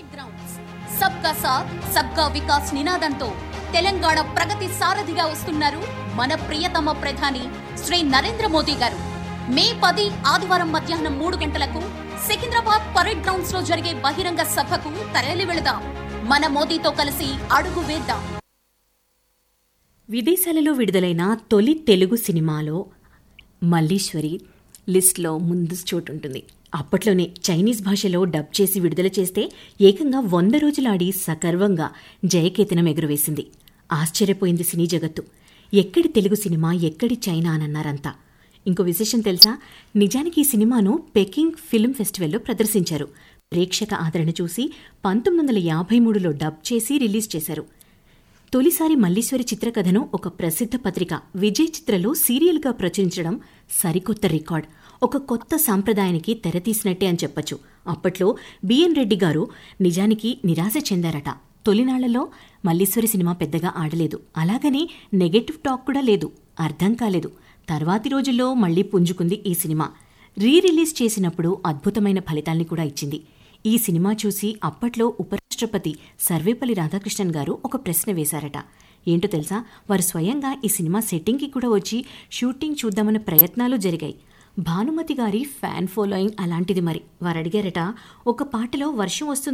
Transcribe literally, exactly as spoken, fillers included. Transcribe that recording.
Parade grounds సబ్కా సాథ్ సబ్కా వికాస్ నినాదంతో తెలంగాణ ప్రగతి సారథిగా వస్తున్నారు మన ప్రియతమ ప్రధాని శ్రీ నరేంద్ర మోదీ గారు. మే పది ఆదివారం మధ్యాహ్నం మూడు గంటలకు సికింద్రాబాద్ పరేడ్ గ్రౌండ్స్ లో జరిగే బహిరంగ సభకు తరలి వెళదాం. మన మోదీతో కలిసి అడుగు వేద్దాం. విదేశాలలో విడుదలైన తొలి తెలుగు సినిమాలో మల్లీశ్వరి లిస్ట్లో ముందు చోటుంటుంది. అప్పట్లోనే చైనీస్ భాషలో డబ్ చేసి విడుదల చేస్తే ఏకంగా వంద రోజులాడి సగర్వంగా జయకేతనం ఎగురవేసింది. ఆశ్చర్యపోయింది సినీ జగత్తు. ఎక్కడి తెలుగు సినిమా, ఎక్కడి చైనా అనన్నారంతా. ఇంకో విశేషం తెలుసా? నిజానికి ఈ సినిమాను పెకింగ్ ఫిల్మ్ ఫెస్టివల్లో ప్రదర్శించారు. ప్రేక్షక ఆదరణ చూసి పంతొమ్మిది వందల యాభై మూడులో డబ్ చేసి రిలీజ్ చేశారు. తొలిసారి మల్లీశ్వరి చిత్రకథను ఒక ప్రసిద్ధ పత్రిక విజయ్ చిత్రలో సీరియల్గా ప్రచురించడం సరికొత్త రికార్డ్. ఒక కొత్త సాంప్రదాయానికి తెరతీసినట్టే అని చెప్పొచ్చు. అప్పట్లో బిఎన్ రెడ్డి గారు నిజానికి నిరాశ చెందారట. తొలినాళ్లలో మల్లీశ్వరి సినిమా పెద్దగా ఆడలేదు. అలాగని నెగటివ్ టాక్ కూడా లేదు. అర్థం కాలేదు. తర్వాతి రోజుల్లో మళ్లీ పుంజుకుంది ఈ సినిమా. రీ రిలీజ్ చేసినప్పుడు అద్భుతమైన ఫలితాల్ని కూడా ఇచ్చింది. ఈ సినిమా చూసి అప్పట్లో ఉపరాష్ట్రపతి సర్వేపల్లి రాధాకృష్ణన్ గారు ఒక ప్రశ్న వేశారట. ఏంటో తెలుసా? వారు స్వయంగా ఈ సినిమా సెట్టింగ్కి కూడా వచ్చి షూటింగ్ చూద్దామన్న ప్రయత్నాలు జరిగాయి. భానుమతి గారి ఫ్యాన్ ఫాలోయింగ్ అలాంటిది. మరి వారు అడిగారట, ఒక పాటలో వర్షం వస్తుంది